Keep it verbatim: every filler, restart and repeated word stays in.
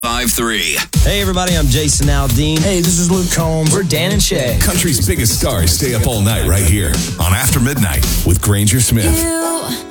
five three. Hey, everybody, I'm Jason Aldean. Hey, this is Luke Combs. We're Dan and Shay. Country's biggest stars stay up all night right here on After Midnight with Granger Smith. You